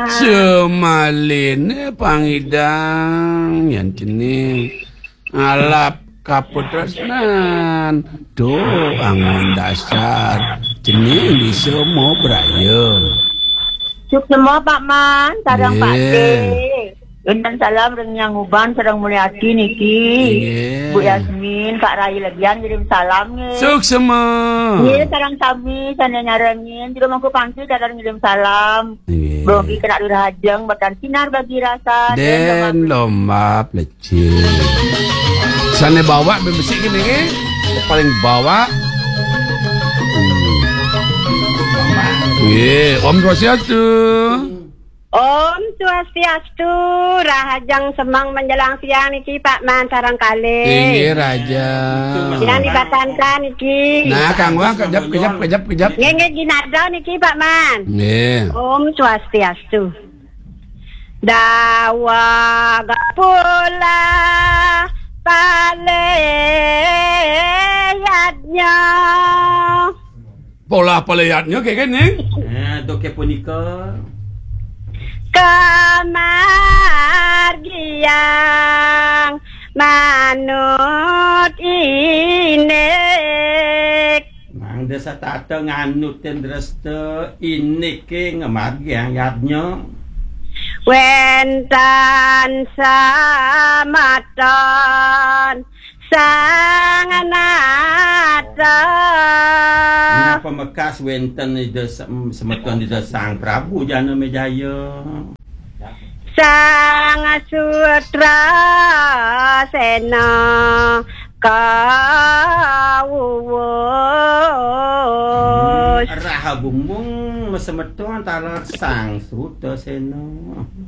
Semaline pangidang yang jening alap kaputresnan do angon dasar jening bisa mau berayam. Cuk semua Pak Man, sarang Pak D. Gendang salam renyang uban sarang Mulyati niki. Bu Yasmin, Kak Rai legian kirim salam nih. Suk semua. Iya sarang Sami, sana nyarengin. Juga mau panggil sarang ngirim salam. Bogi kena durhajeng, bahkan sinar bagi rasa. Den lomba plecih. Sana bawa bebesik gini, paling bawa. Om Swastiastu. Om Swastiastu, rahajang semang menjelang siang niki Pak Man sarang kali. Iya raja. Yang dibatankan niki. Nah, Kang Wah kejap. Ngenge ginada niki Pak Man. Nih. Om Swastiastu. Dawa gapula paleyatnya. Pola paleyatnya kayak gini. Doke punika. Kamargiang manut inik. Mang desa tata nganut tendreste inik ke ngamargiang yatnya. Wentan samatan sanganata. Nah pemekas wenten ida semeton ida Sang Prabu Jana Mejaya. Sang Sutra Sena kawuwus. Raha bumbung semeton antara Sang Suta Sena.